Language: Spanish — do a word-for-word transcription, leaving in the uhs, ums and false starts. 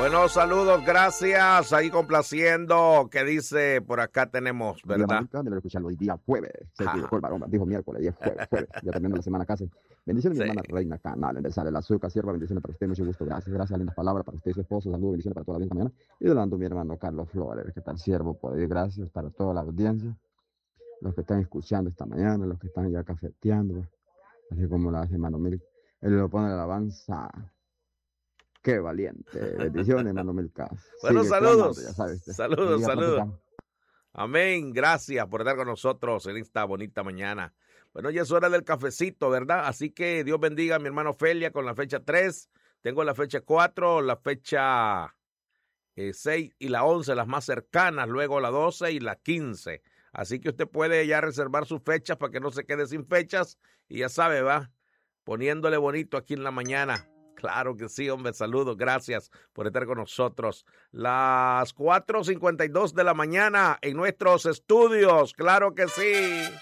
Bueno, saludos, gracias. Ahí complaciendo. ¿Qué dice? Por acá tenemos, ¿verdad? Día de escucharlo hoy día jueves. Se equivocó el varón, dijo miércoles, día jueves, jueves. Ya terminando la semana casi. Bendiciones, Sí. mi hermana Reina Canal, en el Sal, el Azúcar, sierva, bendiciones para usted, mucho gusto, gracias, gracias, lindas palabras para usted y su esposo, saludos, bendiciones para toda la linda mañana. Y delante mi hermano Carlos Flores, que tal siervo, por ahí, gracias para toda la audiencia, los que están escuchando esta mañana, los que están ya cafeteando, así como la hace hermano Mil, él lo pone la alabanza. Qué valiente. Bendiciones, hermano Milka. Bueno, Sigue saludos. clamando, ya sabes. Saludos, Sigue saludos. platicando. Amén. Gracias por estar con nosotros en esta bonita mañana. Bueno, ya es hora del cafecito, ¿verdad? Así que Dios bendiga a mi hermano Felia con la fecha tres. Tengo la fecha cuatro, la fecha eh, seis y la once, las más cercanas. Luego la doce y la quince. Así que usted puede ya reservar sus fechas para que no se quede sin fechas. Y ya sabe, va poniéndole bonito aquí en la mañana. Claro que sí, hombre, saludos, gracias por estar con nosotros. Las cuatro cincuenta y dos de la mañana en nuestros estudios, claro que sí.